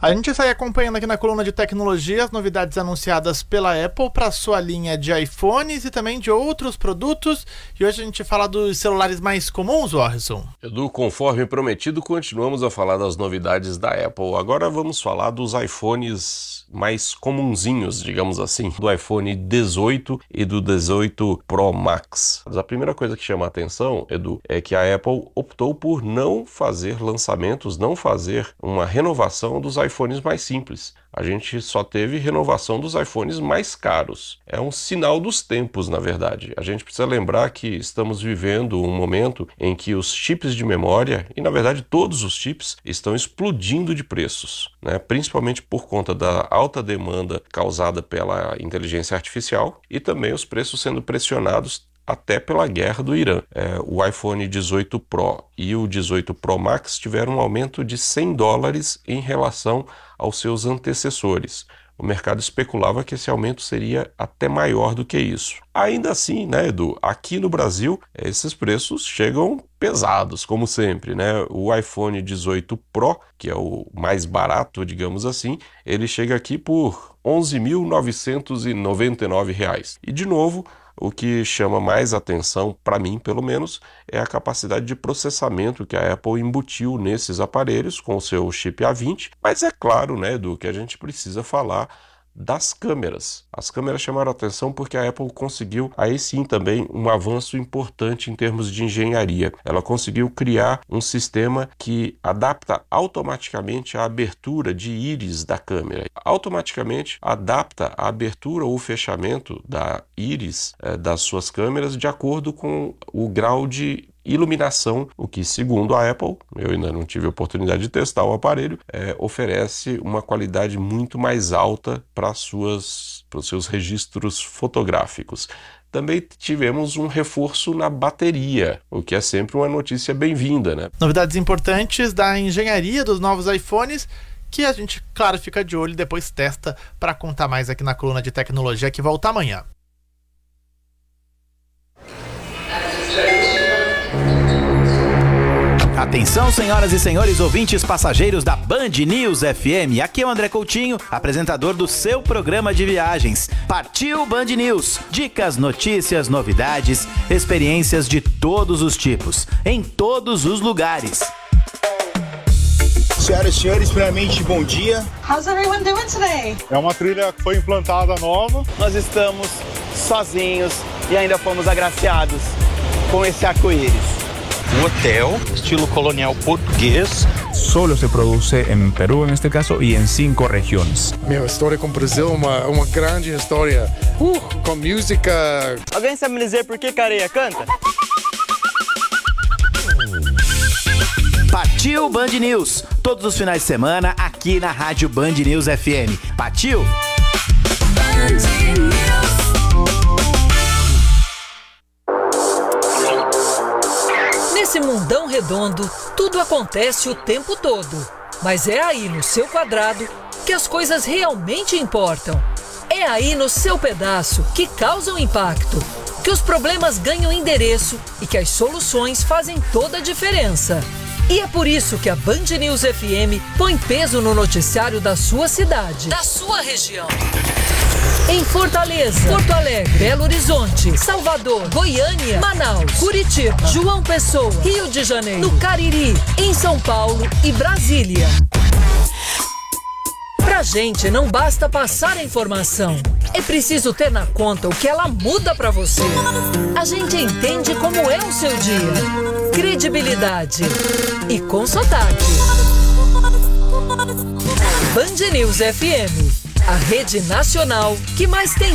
A gente sai acompanhando aqui na coluna de tecnologia as novidades anunciadas pela Apple para sua linha de iPhones e também de outros produtos. E hoje a gente fala dos celulares mais comuns, Orson. Edu, conforme prometido, continuamos a falar das novidades da Apple. Agora vamos falar dos iPhones mais comunzinhos, digamos assim, do iPhone 18 e do 18 Pro Max. A primeira coisa que chama a atenção, Edu, é que a Apple optou por não fazer lançamentos, não fazer uma renovação dos iPhones mais simples. A gente só teve renovação dos iPhones mais caros. É um sinal dos tempos, na verdade. A gente precisa lembrar que estamos vivendo um momento em que os chips de memória, e na verdade todos os chips, estão explodindo de preços, né? Principalmente por conta da alta demanda causada pela inteligência artificial e também os preços sendo pressionados até pela guerra do Irã. O iPhone 18 Pro e o 18 Pro Max tiveram um aumento de $100 em relação aos seus antecessores. O mercado especulava que esse aumento seria até maior do que isso. Ainda assim, né, Edu, aqui no Brasil, esses preços chegam pesados, como sempre, né? O iPhone 18 Pro, que é o mais barato, digamos assim, ele chega aqui por R$ 11.999. E, de novo, o que chama mais atenção, para mim pelo menos, é a capacidade de processamento que a Apple embutiu nesses aparelhos com o seu chip A20, mas é claro, né, Edu, que a gente precisa falar das câmeras. As câmeras chamaram a atenção porque a Apple conseguiu, aí sim também, um avanço importante em termos de engenharia. Ela conseguiu criar um sistema que adapta automaticamente a abertura de íris da câmera. Automaticamente adapta a abertura ou fechamento da íris das suas câmeras de acordo com o grau de iluminação, o que, segundo a Apple, eu ainda não tive a oportunidade de testar o aparelho, oferece uma qualidade muito mais alta para os seus registros fotográficos. Também tivemos um reforço na bateria, o que é sempre uma notícia bem-vinda, né? Novidades importantes da engenharia dos novos iPhones, que a gente, claro, fica de olho e depois testa para contar mais aqui na coluna de tecnologia, que volta amanhã. Atenção, senhoras e senhores ouvintes passageiros da Band News FM. Aqui é o André Coutinho, apresentador do seu programa de viagens. Partiu Band News. Dicas, notícias, novidades, experiências de todos os tipos, em todos os lugares. Senhoras e senhores, primeiramente, bom dia. How's everyone doing today? É uma trilha que foi implantada nova. Nós estamos sozinhos e ainda fomos agraciados com esse arco-íris. Un hotel estilo colonial português. Solo se produce en Perú, en este caso, y en 5 regiones. Meu, a história com o Brasil é uma grande história. Com música. Alguém sabe me dizer por que Careia canta? Partiu Band News. Todos os finais de semana aqui na Rádio Band News FM. Partiu! Band News. Nesse mundão redondo, tudo acontece o tempo todo. Mas é aí no seu quadrado que as coisas realmente importam. É aí no seu pedaço que causam impacto, que os problemas ganham endereço e que as soluções fazem toda a diferença. E é por isso que a Band News FM põe peso no noticiário da sua cidade, da sua região. Em Fortaleza, Porto Alegre, Belo Horizonte, Salvador, Goiânia, Manaus, Curitiba, João Pessoa, Rio de Janeiro, no Cariri, em São Paulo e Brasília. Pra gente não basta passar a informação, é preciso ter na conta o que ela muda pra você. A gente entende como é o seu dia. Credibilidade e com sotaque. Band News FM, a rede nacional que mais tem